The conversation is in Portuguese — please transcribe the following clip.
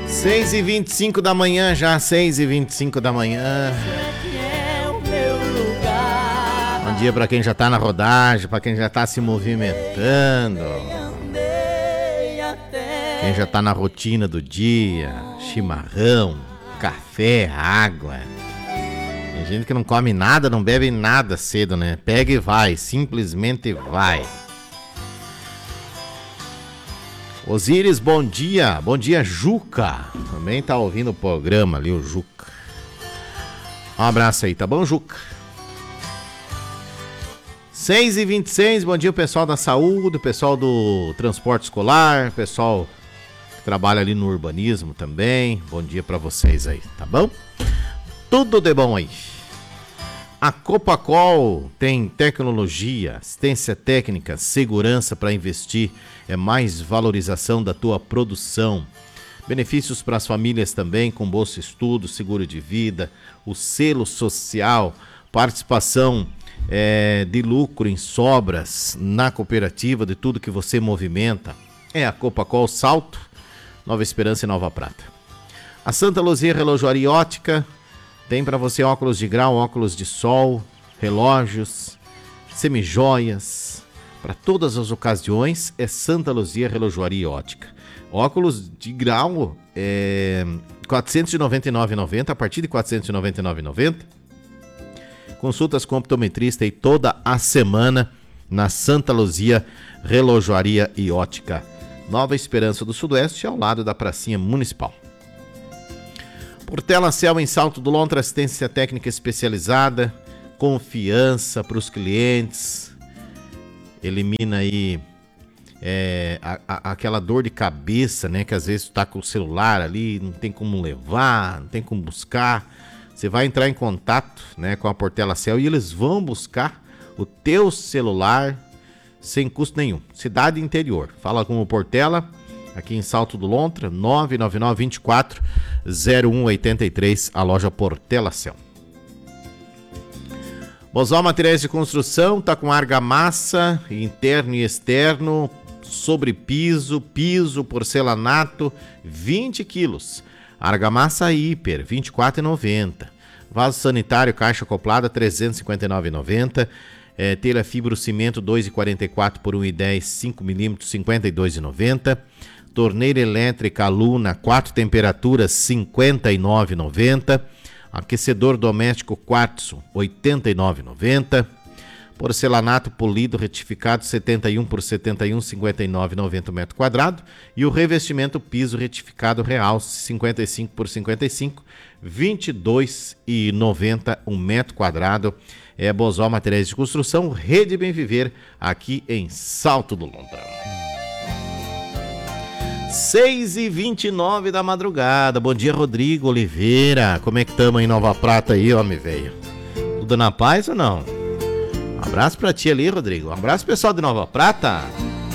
6h25 da manhã, já 6h25 da manhã. Bom dia pra quem já tá na rodagem, pra quem já tá se movimentando, quem já tá na rotina do dia, chimarrão, café, água. Tem gente que não come nada, não bebe nada cedo, né? Pega e vai, simplesmente vai. Osíris, bom dia. Bom dia, Juca. Também tá ouvindo o programa ali, o Juca. Um abraço aí, tá bom, Juca? 6h26, bom dia, o pessoal da saúde, o pessoal do transporte escolar, o pessoal que trabalha ali no urbanismo também. Bom dia pra vocês aí, tá bom? Tudo de bom aí. A Copacol tem tecnologia, assistência técnica, segurança para investir, é mais valorização da tua produção. Benefícios para as famílias também, com bolsa estudo, seguro de vida, o selo social, participação de lucro em sobras na cooperativa, de tudo que você movimenta. É a Copacol Salto, Nova Esperança e Nova Prata. A Santa Luzia Relojoaria e Ótica tem para você óculos de grau, óculos de sol, relógios, semijoias. Para todas as ocasiões é Santa Luzia Relojoaria e Ótica. Óculos de grau R$ 499,90, a partir de R$ 499,90. Consultas com optometrista e toda a semana na Santa Luzia Relojoaria e Ótica. Nova Esperança do Sudoeste, ao lado da Pracinha Municipal. Portela Céu em Salto do Lontra, assistência técnica especializada, confiança para os clientes, elimina aí aquela dor de cabeça, né? Que às vezes tu tá com o celular ali, não tem como levar, não tem como buscar. Você vai entrar em contato, né, com a Portela Céu e eles vão buscar o teu celular sem custo nenhum. Cidade interior. Fala com o Portela. Aqui em Salto do Lontra, 999-24-0183, a loja Portela Céu. Bosal Materiais de Construção, tá com argamassa, interno e externo, sobre piso, porcelanato, 20 quilos. Argamassa hiper, R$ 24,90. Vaso sanitário, caixa acoplada, R$ 359,90. Telha fibrocimento, 2,44 por 1,10, 5 milímetros, R$ 52,90. Torneira elétrica Luna, 4 temperaturas, R$ 59,90. Aquecedor doméstico quartzo, R$ 89,90. Porcelanato polido retificado, 71 por 71, R$ 59,90 metro quadrado. E o revestimento piso retificado realce, 55 por 55, R$ 22,90 metro quadrado. É Bosal Materiais de Construção, Rede Bem Viver, aqui em Salto do Lontra. 6h29 da madrugada. Bom dia, Rodrigo Oliveira. Como é que estamos em Nova Prata aí, homem velho? Tudo na paz ou não? Um abraço pra ti ali, Rodrigo. Um abraço, pessoal de Nova Prata.